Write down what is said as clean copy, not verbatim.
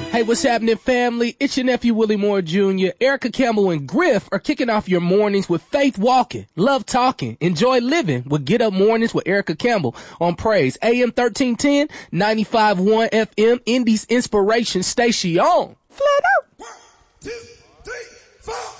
Hey, what's happening, family? It's your nephew, Willie Moore Jr. Erica Campbell and Griff are kicking off your mornings with Faith Walking, Love Talking, Enjoy Living with Get Up Mornings with Erica Campbell on Praise. AM 1310, 95.1 FM, Indy's Inspiration Station. Flat out. 1, 2, 3, 4.